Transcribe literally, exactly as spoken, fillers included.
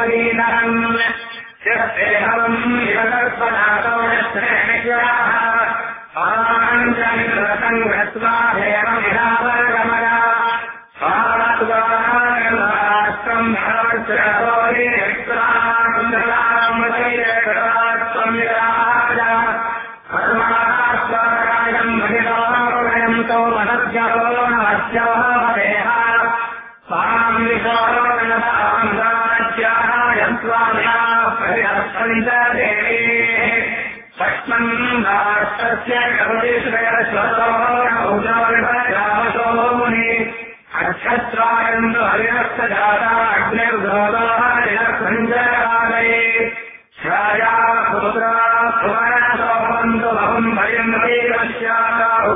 शिरस्तेहवम् शिवकल्पनातो यश्रेणिश्वराः पाञ्चमित्रसम् गत्वा हेमविधावगमना स्वात्वाराष्ट्रम् भवत्सोरिक्राम् विराजा कर्मास्वारायम् भगितोऽयम् तो मनस्यो नमस्योदेह स्वाम् विशोरणताम् राज्याः यन्त्वाम्या परिहर्षन्तदेवी लक्ष्मन् राष्ट्रस्य कवतिश्रयश्वतो नौजोर्भरामसो मुनि अक्षत्रायम् हरिहस्तजाता अग्निर्भोतो